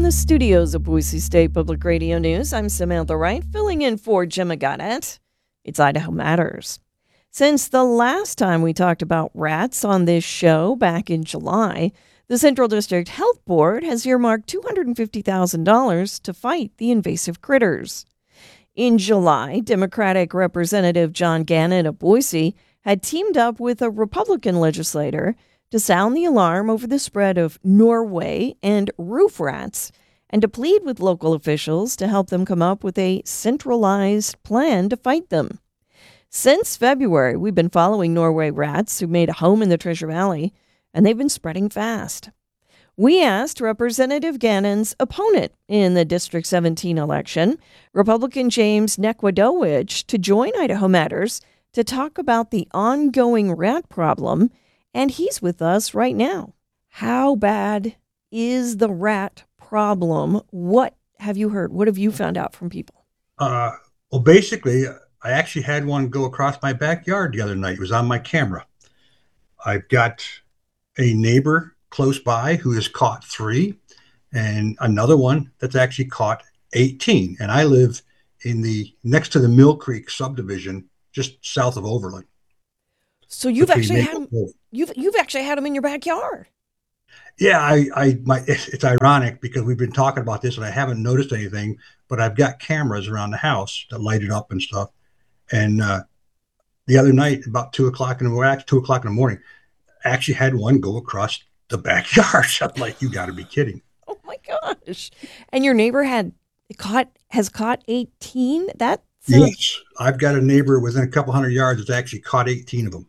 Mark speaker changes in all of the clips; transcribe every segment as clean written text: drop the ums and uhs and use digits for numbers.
Speaker 1: the studios of Boise State Public Radio News, I'm Samantha Wright, filling in for Gemma Goddett. It's Idaho Matters. Since the last time we talked about rats on this show back in July, the Central District Health Board has earmarked $250,000 to fight the invasive critters. In July, Democratic Representative John Gannon of Boise had teamed up with a Republican legislator to sound the alarm over the spread of Norway and roof rats and to plead with local officials to help them come up with a centralized plan to fight them. Since February, we've been following Norway rats who made a home in the Treasure Valley, and they've been spreading fast. We asked Representative Gannon's opponent in the District 17 election, Republican James Nekwadowicz, to join Idaho Matters to talk about the ongoing rat problem, and he's with us right now. How bad is the rat problem? What have you heard? What have you found out from people?
Speaker 2: Well, basically, I actually had one go across my backyard the other night. It was on my camera. I've got a neighbor close by who has caught 3 and another one that's actually caught 18. And I live in the next to the Mill Creek subdivision, just south of Overland.
Speaker 1: So you've actually had you've actually had them in your backyard.
Speaker 2: Yeah, it's ironic because we've been talking about this and I haven't noticed anything, but I've got cameras around the house that light it up and stuff. And the other night, about 2:00 in the morning, I actually had one go across the backyard. I'm like, you got to be kidding!
Speaker 1: Oh my gosh! And your neighbor has caught 18.
Speaker 2: Yes, I've got a neighbor within a couple hundred yards that's actually caught 18 of them.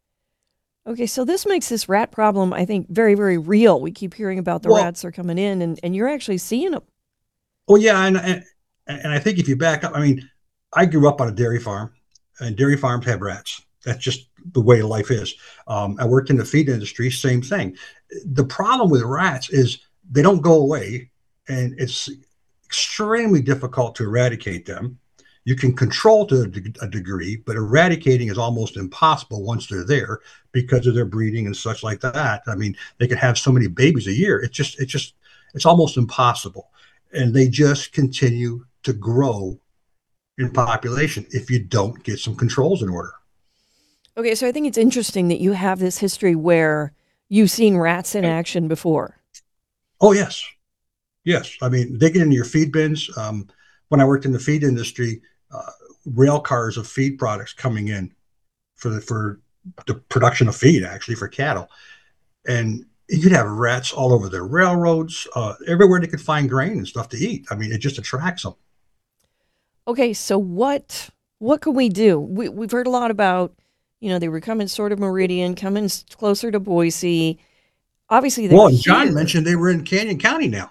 Speaker 1: Okay, so this makes this rat problem, I think, very, very real. We keep hearing about the rats are coming in, and you're actually seeing them.
Speaker 2: Oh yeah, and I think if you back up, I mean, I grew up on a dairy farm, and dairy farms have rats. That's just the way life is. I worked in the feed industry, same thing. The problem with rats is they don't go away, and it's extremely difficult to eradicate them. You can control to a degree, but eradicating is almost impossible once they're there because of their breeding and such like that. I mean, they can have so many babies a year. It's almost impossible. And they just continue to grow in population if you don't get some controls in order.
Speaker 1: Okay, so I think it's interesting that you have this history where you've seen rats in action before.
Speaker 2: Oh, yes. Yes. I mean, they get into your feed bins. When I worked in the feed industry, rail cars of feed products coming in for the production of feed, actually, for cattle. And you'd have rats all over the railroads, everywhere they could find grain and stuff to eat. I mean, it just attracts them.
Speaker 1: Okay, so what can we do? We've heard a lot about, they were coming sort of Meridian, coming closer to Boise. Obviously, they're here.
Speaker 2: John mentioned they were in Canyon County now.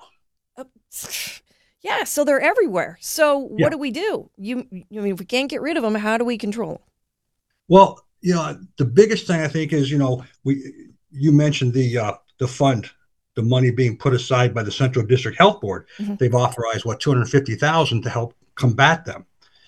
Speaker 1: Yeah, so they're everywhere. So what do we do? I mean, if we can't get rid of them, how do we control them?
Speaker 2: Well, the biggest thing I think is, you mentioned the fund, the money being put aside by the Central District Health Board. Mm-hmm. They've authorized $250,000 to help combat them.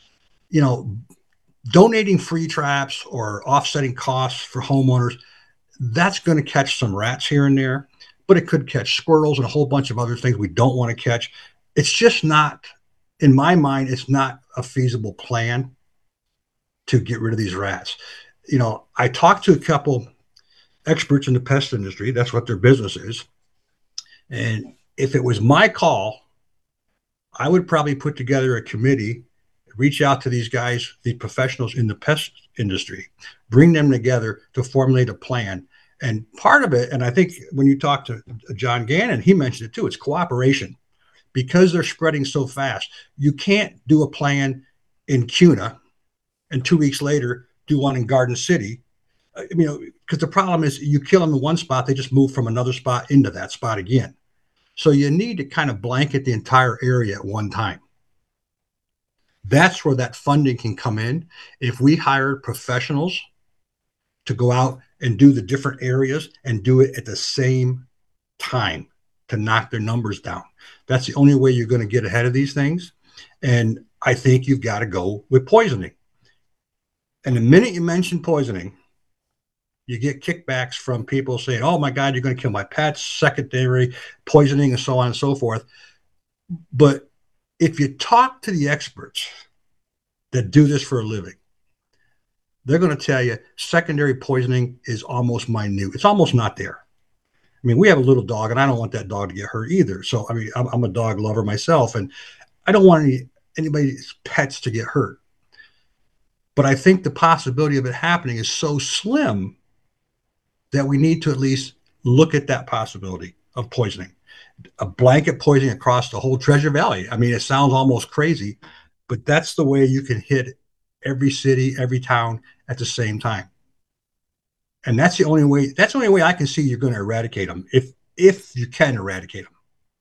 Speaker 2: Donating free traps or offsetting costs for homeowners, that's going to catch some rats here and there, but it could catch squirrels and a whole bunch of other things we don't want to catch. It's just not, in my mind, it's not a feasible plan to get rid of these rats. I talked to a couple experts in the pest industry. That's what their business is. And if it was my call, I would probably put together a committee, reach out to these guys, the professionals in the pest industry, bring them together to formulate a plan. And part of it, and I think when you talk to John Gannon, he mentioned it too, it's cooperation. Because they're spreading so fast, you can't do a plan in Kuna and 2 weeks later do one in Garden City. Because the problem is you kill them in one spot, they just move from another spot into that spot again. So you need to kind of blanket the entire area at one time. That's where that funding can come in. If we hired professionals to go out and do the different areas and do it at the same time to knock their numbers down. That's the only way you're going to get ahead of these things. And I think you've got to go with poisoning. And the minute you mention poisoning, you get kickbacks from people saying, oh my God, you're going to kill my pets, secondary poisoning, and so on and so forth. But if you talk to the experts that do this for a living, they're going to tell you secondary poisoning is almost minute. It's almost not there. I mean, we have a little dog, and I don't want that dog to get hurt either. So, I mean, I'm a dog lover myself, and I don't want anybody's pets to get hurt. But I think the possibility of it happening is so slim that we need to at least look at that possibility of poisoning, a blanket poisoning across the whole Treasure Valley. I mean, it sounds almost crazy, but that's the way you can hit every city, every town at the same time. And that's the only way. That's the only way I can see you're going to eradicate them, if you can eradicate them.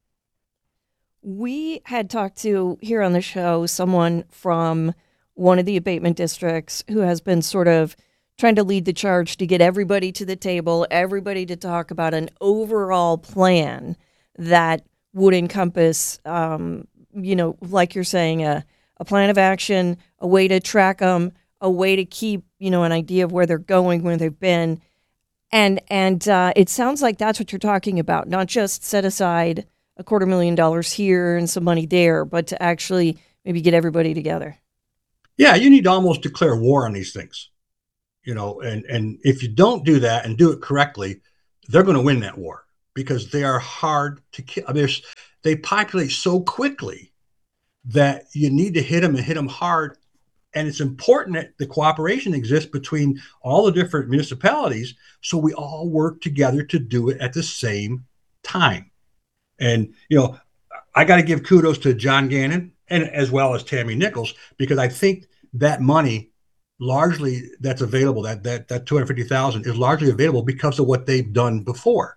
Speaker 1: We had talked to here on the show someone from one of the abatement districts who has been sort of trying to lead the charge to get everybody to the table, everybody to talk about an overall plan that would encompass, like you're saying, a plan of action, a way to track them, a way to keep, an idea of where they're going, where they've been. And it sounds like that's what you're talking about, not just set aside $250,000 here and some money there, but to actually maybe get everybody together.
Speaker 2: Yeah, you need to almost declare war on these things, and if you don't do that and do it correctly, they're going to win that war because they are hard to kill. I mean, they populate so quickly that you need to hit them and hit them hard. And it's important that the cooperation exists between all the different municipalities so we all work together to do it at the same time. And, I got to give kudos to John Gannon and as well as Tammy Nichols, because I think that money largely that's available, that 250,000 is largely available because of what they've done before.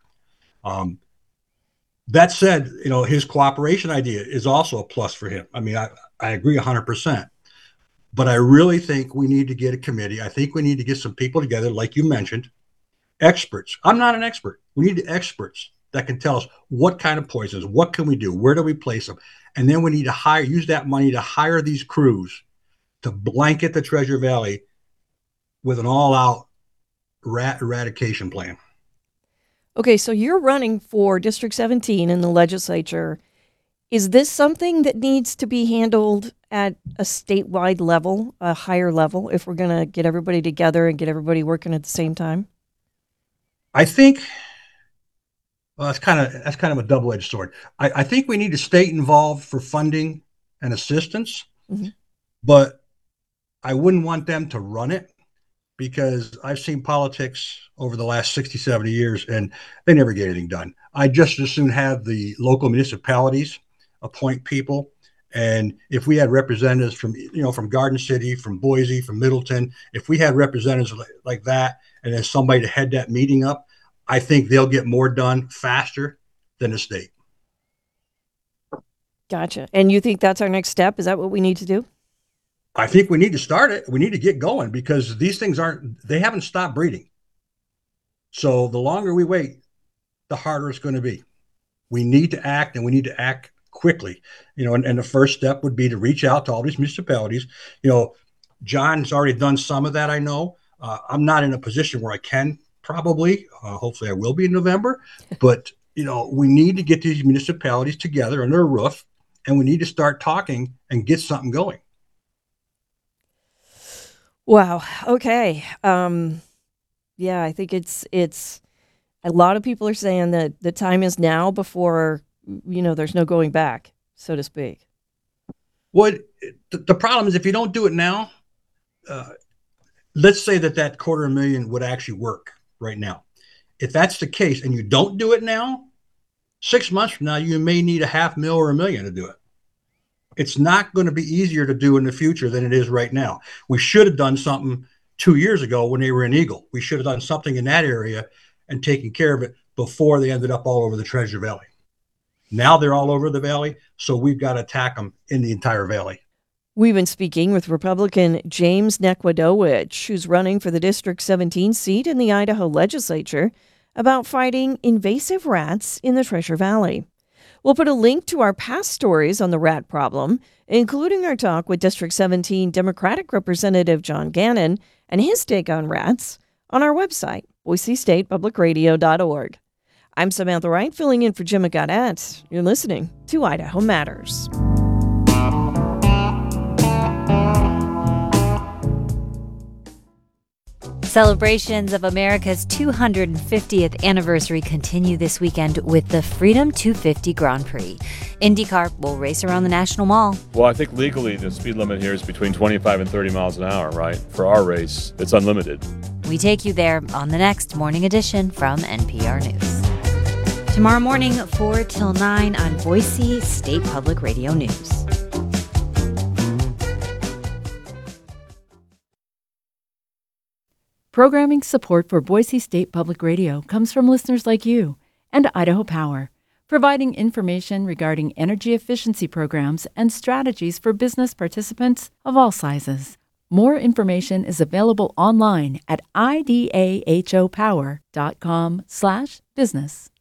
Speaker 2: That said, his cooperation idea is also a plus for him. I mean, I agree 100%. But I really think we need to get a committee. I think we need to get some people together, like you mentioned, experts. I'm not an expert. We need experts that can tell us what kind of poisons, what can we do, where do we place them, and then we need to use that money to hire these crews to blanket the Treasure Valley with an all-out rat eradication plan.
Speaker 1: Okay, so you're running for District 17 in the legislature. Is this something that needs to be handled at a statewide level, a higher level, if we're going to get everybody together and get everybody working at the same time?
Speaker 2: I think that's kind of a double-edged sword. I think we need a state involved for funding and assistance, but I wouldn't want them to run it because I've seen politics over the last 60, 70 years, and they never get anything done. I just as soon have the local municipalities appoint people. And if we had representatives from Garden City, from Boise, from Middleton, if we had representatives like that, and then somebody to head that meeting up, I think they'll get more done faster than the state.
Speaker 1: Gotcha. And you think that's our next step? Is that what we need to do?
Speaker 2: I think we need to start it. We need to get going because these things they haven't stopped breeding. So the longer we wait, the harder it's going to be. We need to act, and we need to act quickly. And the first step would be to reach out to all these municipalities. John's already done some of that, I know. I'm not in a position where I can probably. Hopefully I will be in November. But, we need to get these municipalities together under a roof, and we need to start talking and get something going.
Speaker 1: Wow. Okay. Yeah, I think it's a lot of people are saying that the time is now before, there's no going back, so to speak.
Speaker 2: Well, the problem is if you don't do it now, let's say that $250,000 would actually work right now. If that's the case and you don't do it now, 6 months from now, you may need $500,000 or $1 million to do it. It's not going to be easier to do in the future than it is right now. We should have done something 2 years ago when they were in Eagle. We should have done something in that area and taken care of it before they ended up all over the Treasure Valley. Now they're all over the valley, so we've got to attack them in the entire valley.
Speaker 1: We've been speaking with Republican James Nekwodowicz, who's running for the District 17 seat in the Idaho legislature, about fighting invasive rats in the Treasure Valley. We'll put a link to our past stories on the rat problem, including our talk with District 17 Democratic Representative John Gannon and his take on rats, on our website, boisestatepublicradio.org. I'm Samantha Wright, filling in for Jim Gaudette. You're listening to Idaho Matters.
Speaker 3: Celebrations of America's 250th anniversary continue this weekend with the Freedom 250 Grand Prix. IndyCar will race around the National Mall.
Speaker 4: Well, I think legally the speed limit here is between 25 and 30 miles an hour, right? For our race, it's unlimited.
Speaker 3: We take you there on the next Morning Edition from NPR News. Tomorrow morning, 4 till 9 on Boise State Public Radio News.
Speaker 5: Programming support for Boise State Public Radio comes from listeners like you and Idaho Power, providing information regarding energy efficiency programs and strategies for business participants of all sizes. More information is available online at idahopower.com/business.